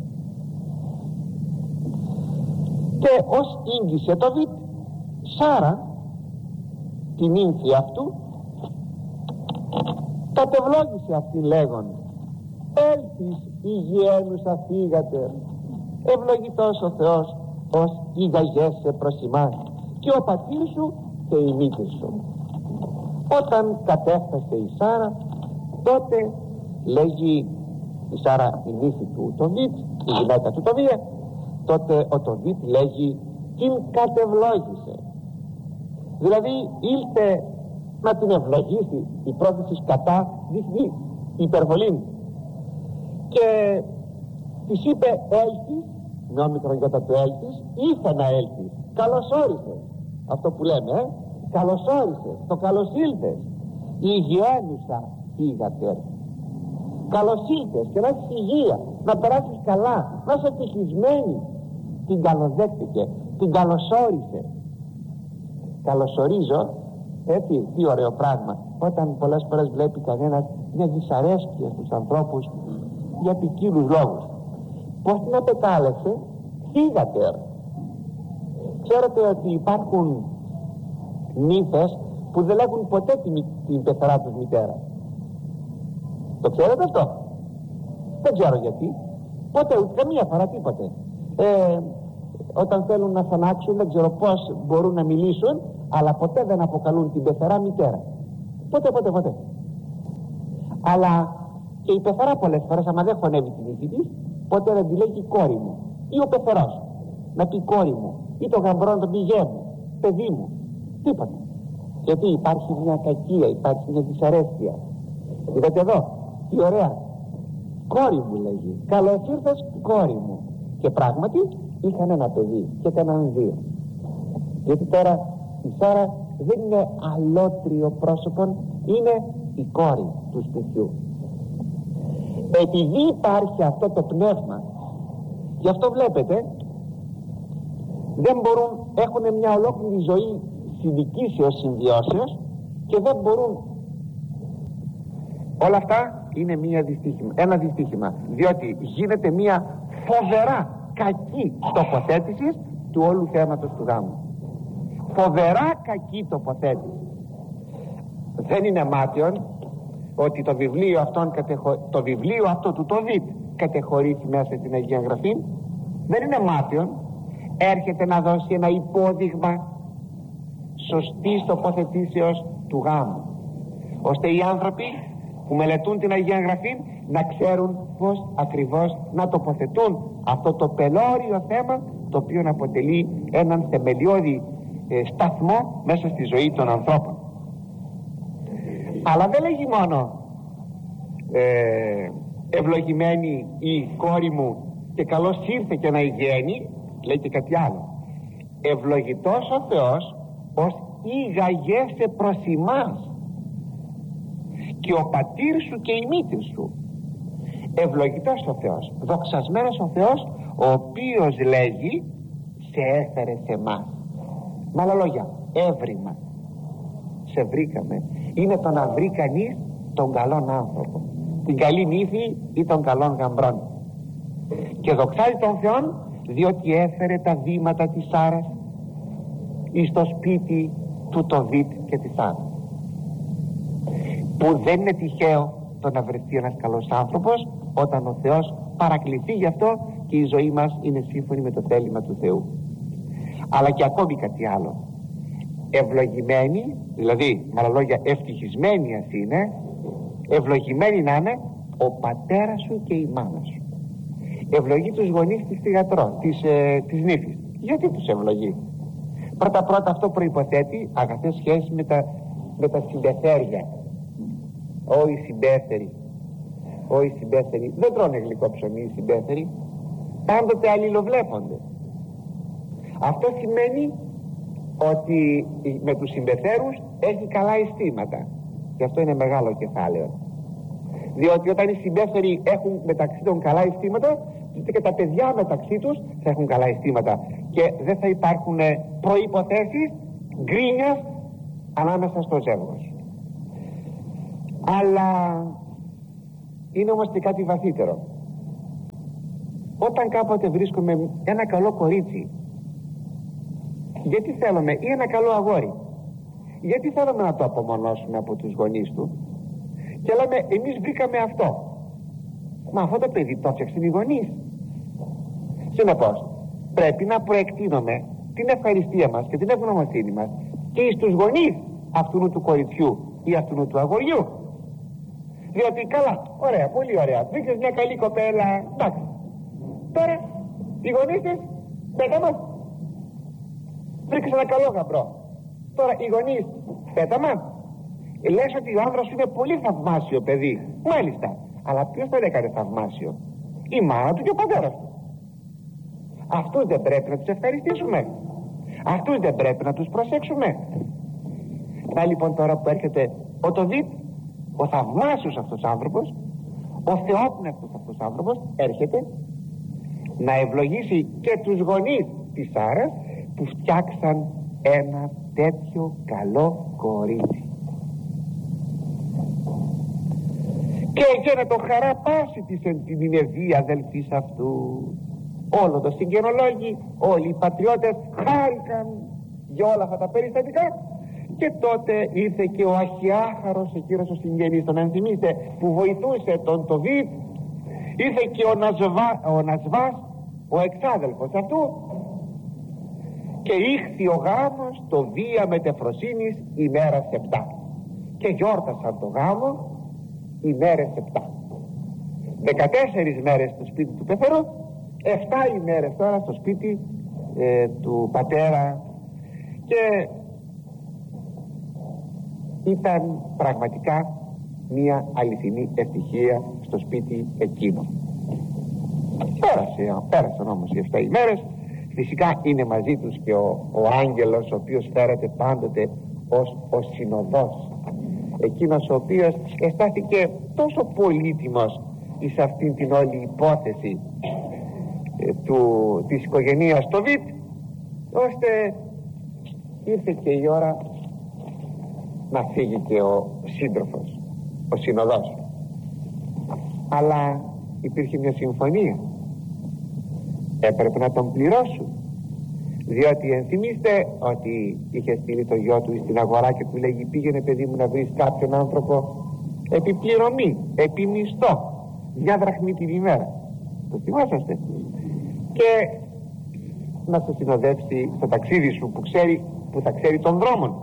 Και ως ήγγισε το Βιτ, Σάρα, την ύμφη αυτού, κατευλόγησε αυτήν λέγον, έλθεις υγιένουσα φύγατε, ευλογητός ο Θεός ως ηγαγέσαι προς ημάς και ο πατήρ σου και η μήτρη σου. Όταν κατέφτασε η Σάρα, τότε λέγει η Σάρα η νύφη του Τοβίτ, η γυναίκα του Τοβία, τότε ο Τοβίτ λέγει την κατευλόγησε. Δηλαδή ήλθε να την ευλογήσει. Η πρόθεση κατά δείχνει υπερβολή. Και της είπε έλθεις, με όμικρον γιώτα του έλθεις, ήρθε να έλθεις, καλώς όρισες. Αυτό που λέμε, ε? καλώς όρισες, το καλώς ήλθες. Η υγιένουσα φύγατε. Καλώς ήλθες και να έχεις υγεία, να περάσεις καλά, να είσαι ευτυχισμένη. Την καλοδέχτηκε, την καλωσόρισε. καλωσορίζω, έτσι, τι ωραίο πράγμα, όταν πολλές φορές βλέπει κανένας μια δυσαρέσκεια στους ανθρώπους για ποικίλους λόγους. Πώς την απεκάλεσε? Φύγατε. Ξέρετε ότι υπάρχουν νύφες που δεν λέγουν ποτέ την, την πεθερά τους μητέρα. Το ξέρετε αυτό? Δεν ξέρω γιατί. Ποτέ, ούτε καμία φορά, τίποτε. Ε, όταν θέλουν να φωνάξουν, δεν ξέρω πώς μπορούν να μιλήσουν, αλλά ποτέ δεν αποκαλούν την πεθερά μητέρα. Ποτέ, ποτέ, ποτέ. Αλλά και η πεθερά πολλές φορές, άμα δεν χωνεύει την ύφη της, ποτέ δεν τη λέγει κόρη μου ή ο πεθερός να πει κόρη μου, ή το γαμπρό να το πει γέ μου, παιδί μου, τίποτα. Γιατί υπάρχει μια κακία, υπάρχει μια δυσαρέσκεια. Είδατε εδώ, τι ωραία, κόρη μου λέγει, καλώς ήρθες κόρη μου. Και πράγματι είχαν ένα παιδί και έκαναν δύο. Γιατί τώρα η Σάρα δεν είναι αλότριο πρόσωπο, είναι η κόρη του σπιτιού. Επειδή υπάρχει αυτό το πνεύμα, γι' αυτό βλέπετε δεν μπορούν, έχουν μια ολόκληρη ζωή συνοικήσεως, συμβιώσεως, και δεν μπορούν. Όλα αυτά είναι μια δυστύχημα, ένα δυστύχημα, διότι γίνεται μια φοβερά κακή τοποθέτηση του όλου θέματος του γάμου. Φοβερά κακή τοποθέτηση. Δεν είναι μάτιον ότι το βιβλίο, αυτόν, το βιβλίο αυτό του το Δίτ κατεχωρήσει μέσα στην Αγία Γραφή. Δεν είναι μάτιον. Έρχεται να δώσει ένα υπόδειγμα σωστής τοποθετήσεως του γάμου, ώστε οι άνθρωποι που μελετούν την Αγία Γραφή να ξέρουν πως ακριβώς να τοποθετούν αυτό το πελώριο θέμα, το οποίο αποτελεί έναν θεμελιώδη ε, σταθμό μέσα στη ζωή των ανθρώπων. Αλλά δεν λέγει μόνο ε, ευλογημένη η κόρη μου και καλώς ήρθε και να υγιένει, λέει και κάτι άλλο. Ευλογητός ο Θεός ως ήγαγεσαι προς ημάς, και ο πατήρ σου και η μήτρη σου. Ευλογητός ο Θεός, δοξασμένος ο Θεός, ο οποίος λέγει σε έφερε σε εμάς. Με άλλα λόγια, έβριμα, σε βρήκαμε. Είναι το να βρει κανείς τον καλόν άνθρωπο, την καλή νύφη ή τον καλόν γαμπρόν. Και δοξάζει τον Θεόν διότι έφερε τα βήματα της Σάρας εις το σπίτι του το Δίτ και της Σάρας. Που δεν είναι τυχαίο το να βρεθεί ένας καλός άνθρωπος όταν ο Θεός παρακληθεί γι' αυτό και η ζωή μας είναι σύμφωνη με το θέλημα του Θεού. Αλλά και ακόμη κάτι άλλο. Ευλογημένη, δηλαδή με άλλα λόγια ευτυχισμένη ας είναι, ευλογημένη να είναι ο πατέρας σου και η μάνα σου. Ευλογεί τους γονείς της θυγατρό, της, ε, της νύφης. Γιατί τους ευλογεί? Πρώτα πρώτα αυτό προϋποθέτει αγαθές σχέσεις με τα, με τα συμπεθέρια. Ό, οι συμπέθεροι, ό, οι συμπέθεροι δεν τρώνε γλυκό ψωμί, οι συμπέθεροι πάντοτε αλληλοβλέπονται. Αυτό σημαίνει ότι με τους συμπεθέρους έχει καλά αισθήματα, και αυτό είναι μεγάλο κεφάλαιο, διότι όταν οι συμπέθεροι έχουν μεταξύ των καλά αισθήματα, τότε και τα παιδιά μεταξύ τους θα έχουν καλά αισθήματα και δεν θα υπάρχουν προϋποθέσεις γκρίνιας ανάμεσα στο ζεύγος. Αλλά είναι όμως και κάτι βαθύτερο. Όταν κάποτε βρίσκουμε ένα καλό κορίτσι, γιατί θέλουμε, ή ένα καλό αγόρι, γιατί θέλουμε να το απομονώσουμε από τους γονείς του και λέμε εμείς βρήκαμε αυτό, μα αυτό το παιδί το έφτιαξαν οι γονείς. Συνεπώς πρέπει να προεκτείνουμε την ευχαριστία μας και την ευγνωμοσύνη μας και στους γονείς αυτού του κοριτσιού ή αυτού του αγοριού. Διότι καλά, ωραία, πολύ ωραία, βρήκες μια καλή κοπέλα, εντάξει. Τώρα οι γονείς της, πέτα μας, βρήκες ένα καλό γαμπρό. Τώρα οι γονείς, πέτα μας, λες ότι ο άνδρας είναι πολύ θαυμάσιο παιδί. Μάλιστα, αλλά ποιος τον έκανε θαυμάσιο? Η μάνα του και ο πατέρας του. Αυτούς δεν πρέπει να τους ευχαριστήσουμε? Αυτούς δεν πρέπει να τους προσέξουμε? Να λοιπόν τώρα που έρχεται ο το Δίτ, ο θαυμάσιος αυτός άνθρωπος, ο θεόπνευτος αυτός άνθρωπος, έρχεται να ευλογήσει και τους γονείς της Σάρας που φτιάξαν ένα τέτοιο καλό κορίτσι. Και έγινε το χαραπάσι της εν την Ινεβία αδελφής αυτού. Όλο το συγγενολόγοι, όλοι οι πατριώτες χάρηκαν για όλα αυτά τα περιστατικά. Και τότε ήρθε και ο Αχιάχαρος, εκείνος ο συγγενής, τον ενθυμίστε, που βοηθούσε τον Τοβίτ. Ήρθε και ο, Ναζβά, ο Νασβάς, ο εξάδελφος αυτού, και ήχθη ο γάμος το βία μετεφροσύνης ημέρας επτά, και γιόρτασαν το γάμο ημέρες επτά. Δεκατέσσερις μέρες στο σπίτι του πεθερού, εφτά ημέρες τώρα στο σπίτι ε, του πατέρα. Και ήταν πραγματικά μια αληθινή ευτυχία στο σπίτι εκείνο. Πέρασε, πέρασαν όμως οι εφτά ημέρες. Φυσικά είναι μαζί τους και ο, ο άγγελος, ο οποίος φέρεται πάντοτε ως ο συνοδός, εκείνος ο οποίος αισθάθηκε τόσο πολύτιμος εις αυτήν την όλη υπόθεση ε, του, της οικογένειας Τοβίτ, ώστε ήρθε και η ώρα να φύγει και ο σύντροφος, ο συνοδός. Αλλά υπήρχε μια συμφωνία, έπρεπε να τον πληρώσουν, διότι ενθυμίστε ότι είχε στείλει το γιο του στην αγορά και του λέγει πήγαινε παιδί μου να βρεις κάποιον άνθρωπο επί πληρωμή, επί μισθό, μια δραχμή την ημέρα. Το θυμάσαστε? Και να σε συνοδεύσει στο ταξίδι σου που, ξέρει, που θα ξέρει των δρόμων.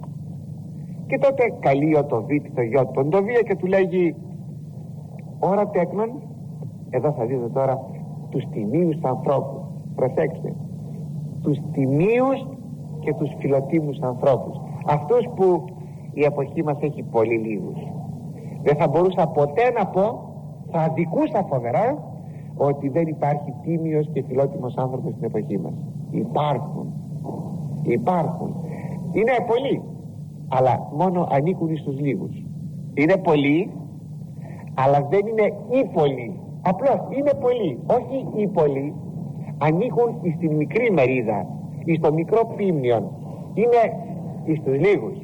Και τότε καλεί ο Τοβίτ το γιο του τον Τοβία και του λέγει ώρα τέκνον, εδώ θα δείτε τώρα τους τιμίους ανθρώπους, προσέξτε, τους τιμίους και τους φιλοτίμους ανθρώπους, αυτούς που η εποχή μας έχει πολύ λίγους. Δεν θα μπορούσα ποτέ να πω, θα αδικούσα φοβερά, ότι δεν υπάρχει τίμιος και φιλότιμος άνθρωπος στην εποχή μας. Υπάρχουν, υπάρχουν. Είναι πολλοί, αλλά μόνο ανήκουν στους λίγους. Είναι πολλοί, αλλά δεν είναι οι πολλοί. Απλώς είναι πολλοί, όχι οι πολλοί. Ανήκουν στην μικρή μερίδα, στο μικρό πίμνιον. Είναι στους λίγους.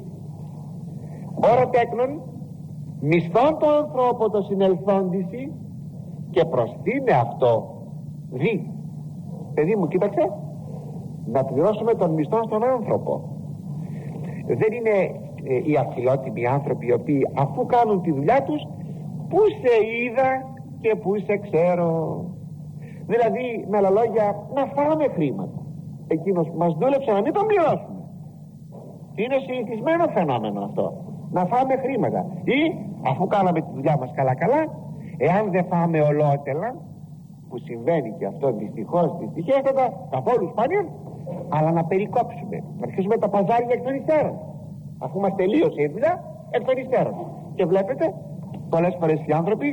Ώρα τέκνον, μισθόν το ανθρώπο το συνελθόντιση και προστείνε αυτό δι. Παιδί μου, κοίταξε, να πληρώσουμε τον μισθό στον άνθρωπο. Δεν είναι ε, οι αφιλότιμοι άνθρωποι οι οποίοι αφού κάνουν τη δουλειά τους, πού σε είδα και πού σε ξέρω. Δηλαδή με άλλα λόγια, να φάμε χρήματα. Εκείνος που μας δούλεψε να μην τον πληρώσουμε. Είναι συνηθισμένο φαινόμενο αυτό, να φάμε χρήματα. Ή αφού κάναμε τη δουλειά μας καλά καλά, εάν δεν φάμε ολότελα, που συμβαίνει και αυτό δυστυχώς, δυστυχέστατα, καθόλου σπάνια, αλλά να περικόψουμε, να αρχίσουμε τα παζάρια εκ των υστέρων, αφού μας τελείωσε η δουλειά εκ των υστέρων. Και βλέπετε πολλές φορές οι άνθρωποι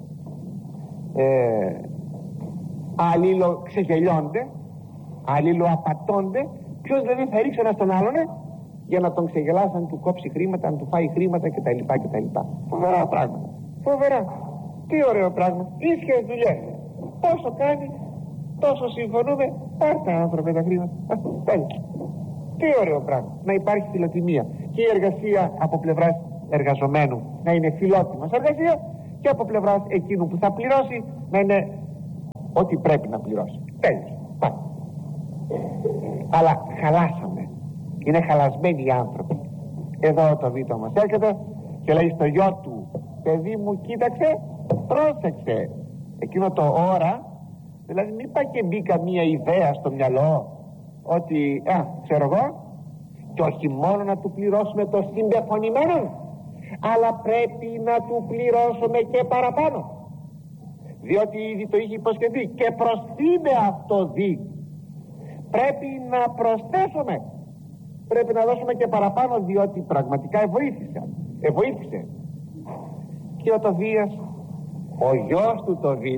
ε, αλλήλο ξεγελιώνται, αλλήλο απατώνται. Ποιος δηλαδή θα ρίξει ένα στον άλλον για να τον ξεγελάσει, να του κόψει χρήματα, να του φάει χρήματα κτλ, κτλ. Φοβερά πράγματα, φοβερά. Τι ωραίο πράγμα, ίσχυες δουλειές. Πόσο κάνει, τόσο συμφωνούμε, πάρτε άνθρωπε τα χρήματα. Τι ωραίο πράγμα, να υπάρχει φιλοτιμία. Και η εργασία από πλευράς εργαζομένου να είναι φιλότιμος εργασία, και από πλευράς εκείνου που θα πληρώσει να είναι ό,τι πρέπει να πληρώσει. Τέλος, πάμε. Αλλά χαλάσαμε, είναι χαλασμένοι οι άνθρωποι. Εδώ το βίντεο μας έρχεται και λέει στο γιο του, παιδί μου κοίταξε, πρόσεξε. Εκείνο το ώρα, δηλαδή μην πάει και μπει καμία ιδέα στο μυαλό ότι, α, ξέρω εγώ, και όχι μόνο να του πληρώσουμε το συμπεφωνημένο, αλλά πρέπει να του πληρώσουμε και παραπάνω, διότι ήδη το είχε υποσχεθεί και προστείνε αυτό δι. Πρέπει να προσθέσουμε, πρέπει να δώσουμε και παραπάνω, διότι πραγματικά εβοήθησε, εβοήθησε. Και ο Τοβίας, ο γιος του Τοβίτ,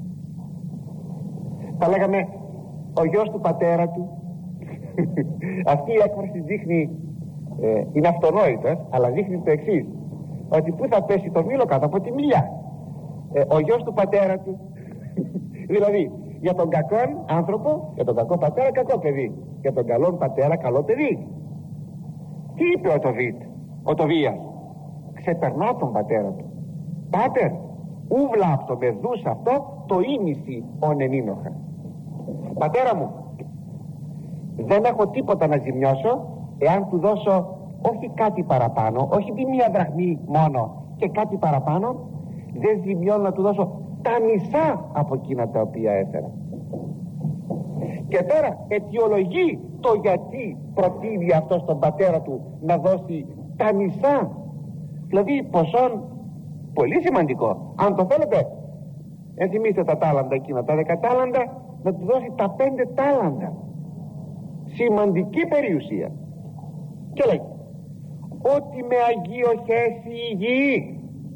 θα λέγαμε ο γιος του πατέρα του. Αυτή η έκφραση δείχνει, ε, είναι αυτονόητος, αλλά δείχνει το εξής, ότι πού θα πέσει το μήλο κάτω από τη μιλιά. ε, ο γιος του πατέρα του δηλαδή Για τον κακόν άνθρωπο, για τον κακό πατέρα, κακό παιδί. Για τον καλόν πατέρα, καλό παιδί. Τι είπε ο Τοβίτ, ο Τοβίας? Ξεπερνά τον πατέρα του. Πάτερ, ούβλα από το μεδούς αυτό το ήμιση ον ενίνοχα. Πατέρα μου, δεν έχω τίποτα να ζημιώσω εάν του δώσω όχι κάτι παραπάνω, όχι τη μία δραχμή μόνο και κάτι παραπάνω. Δεν ζημιώνω να του δώσω τα μισά από εκείνα τα οποία έφερα. Και τώρα αιτιολογεί το γιατί προτείνει αυτό στον πατέρα του να δώσει τα μισά, δηλαδή ποσόν πολύ σημαντικό. Αν το θέλετε, ενθυμίστε τα τάλαντα εκείνα, τα δέκα τάλαντα, να του δώσει τα πέντε τάλαντα. Σημαντική περιουσία. Και λέει, ότι με αγιοχέσει η γη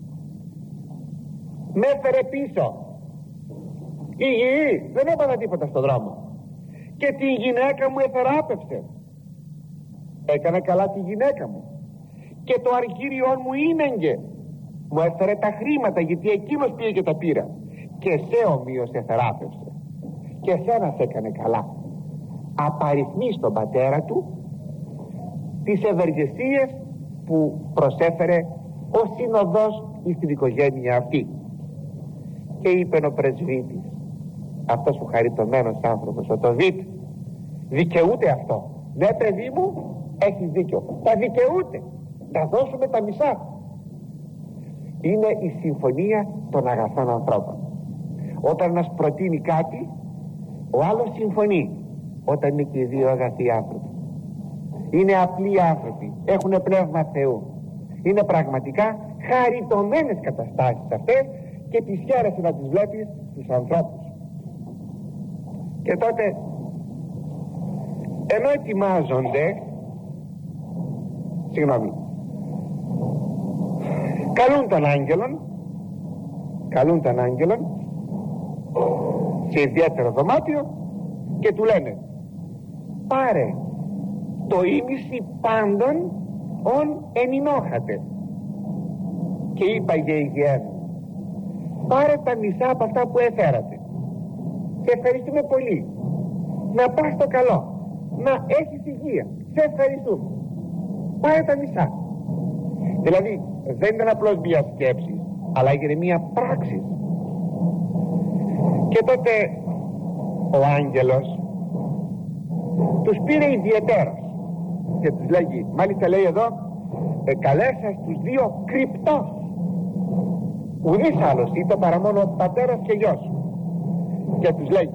με έφερε πίσω. Η γη δεν έπαθα τίποτα στον δρόμο. Και τη γυναίκα μου εθεράπευσε. Έκανε καλά τη γυναίκα μου. Και το αργύριόν μου ίνεγγε. Μου έφερε τα χρήματα, γιατί εκείνος πήγε και τα πήρα. Και σε ομοίως εθεράπευσε. Και εσένα σε έκανε καλά. Απαριθμεί στον πατέρα του τις ευεργεσίες που προσέφερε ο σύνοδος στην οικογένεια αυτή. Και είπε ο πρεσβύτης, αυτός ο χαριτωμένος άνθρωπος, ο Τοβίτ, δικαιούται αυτό. Ναι, παιδί μου, έχεις δίκιο, τα δικαιούται. Να δώσουμε τα μισά. Είναι η συμφωνία των αγαθών ανθρώπων. Όταν ένας προτείνει κάτι, ο άλλος συμφωνεί. Όταν είναι και οι δύο αγαθοί άνθρωποι, είναι απλοί άνθρωποι, έχουν πνεύμα Θεού, είναι πραγματικά χαριτωμένες καταστάσεις αυτές και τις χαίρεσαι να τις βλέπεις στους ανθρώπους. Και τότε, ενώ ετοιμάζονται, συγγνώμη, καλούν τον άγγελον, καλούν τον άγγελον σε ιδιαίτερο δωμάτιο και του λένε, πάρε το ήμιση πάντων ον ενινόχατε. Και είπαγε η γη, πάρε τα μισά από αυτά που έφερατε. Σε ευχαριστούμε πολύ. Να πας στο καλό, να έχεις υγεία. Σε ευχαριστούμε. Πάρε τα μισά. Δηλαδή δεν ήταν απλώς μια σκέψη, αλλά έγινε μια πράξη. Και τότε ο άγγελος τους πήρε ιδιαιτέρως και τους λέγει, μάλιστα λέει εδώ, εκαλέσα στους δύο κρυπτός. Ουδής άλλος ήταν παρά μόνο ο πατέρας και γιος. Και τους λέγει,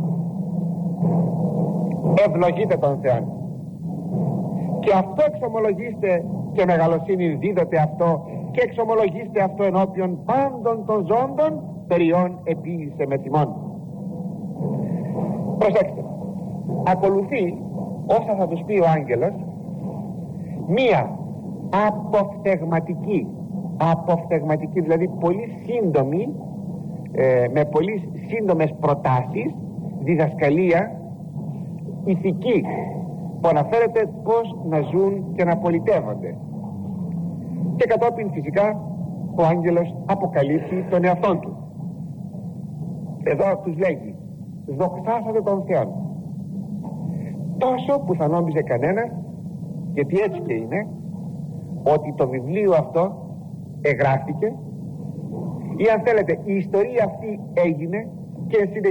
ευλογείτε τον Θεό και αυτό εξομολογήστε και μεγαλοσύνη δίδατε αυτό και εξομολογήστε αυτό ενώπιον πάντων των ζώντων περιών επίλυσε με θυμόν. Προσέξτε, ακολουθεί όσα θα τους πει ο άγγελος μία αποφθεγματική αποφθεγματική δηλαδή πολύ σύντομη ε, με πολύ σύντομες προτάσεις, διδασκαλία ηθική που αναφέρεται πως να ζουν και να πολιτεύονται. Και κατόπιν φυσικά ο άγγελος αποκαλύπτει τον εαυτόν του. Εδώ τους λέγει, δοξάσατε τον Θεό. Τόσο που θα νόμιζε κανένας, γιατί έτσι και είναι, ότι το βιβλίο αυτό εγγράφηκε ή αν θέλετε η ιστορία αυτή έγινε και